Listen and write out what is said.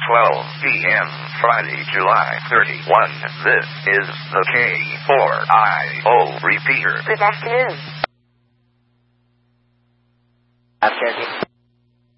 12 p.m. Friday, July 31. This is the K4IO repeater. Good afternoon.